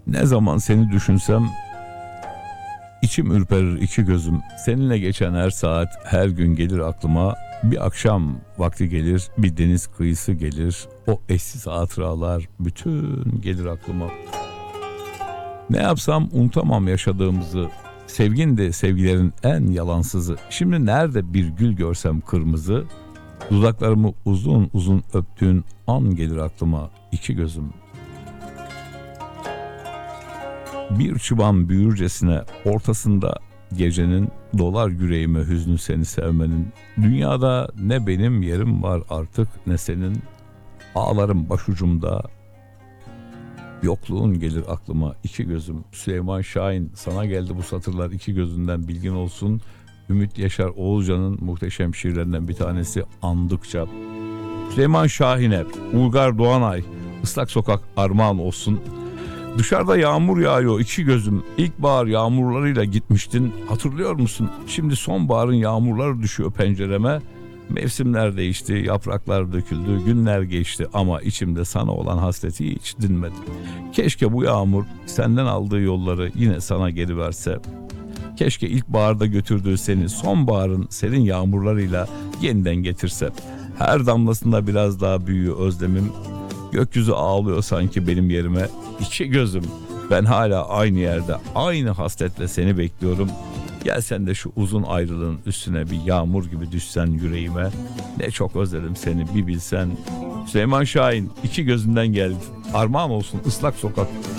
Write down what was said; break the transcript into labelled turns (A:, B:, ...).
A: Ne zaman seni düşünsem içim ürperir iki gözüm. Seninle geçen her saat, her gün gelir aklıma. Bir akşam vakti gelir, bir deniz kıyısı gelir. O eşsiz hatıralar bütün gelir aklıma. Ne yapsam unutamam yaşadığımızı. Sevgin de sevgilerin en yalansızı. Şimdi nerede bir gül görsem kırmızı, dudaklarımı uzun uzun öptüğün an gelir aklıma iki gözüm. Bir çıban büyürcesine ortasında gecenin dolar yüreğime hüznü seni sevmenin. Dünyada ne benim yerim var artık ne senin. Ağlarım başucumda, yokluğun gelir aklıma iki gözüm. Süleyman Şahin, sana geldi bu satırlar iki gözünden, bilgin olsun. Ümit Yaşar Oğulcan'ın muhteşem şiirlerinden bir tanesi Andıkça. Süleyman Şahin'e Uygar Doğanay, Islak Sokak armağan olsun. Dışarıda yağmur yağıyor iki gözüm. İlkbahar yağmurlarıyla gitmiştin, hatırlıyor musun? Şimdi sonbaharın yağmurları düşüyor pencereme. Mevsimler değişti, yapraklar döküldü, günler geçti ama içimde sana olan hasreti hiç dinmedi. Keşke bu yağmur senden aldığı yolları yine sana geri verse. Keşke ilkbaharda götürdüğü seni sonbaharın serin yağmurlarıyla yeniden getirse. Her damlasında biraz daha büyüyor özlemim. Gökyüzü ağlıyor sanki benim yerime. İki gözüm, ben hala aynı yerde, aynı hasretle seni bekliyorum. Gel sen de şu uzun ayrılığın üstüne bir yağmur gibi düşsen yüreğime. Ne çok özledim seni bir bilsen. Süleyman Şahin iki gözünden geldi. Armağan olsun Islak Sokak.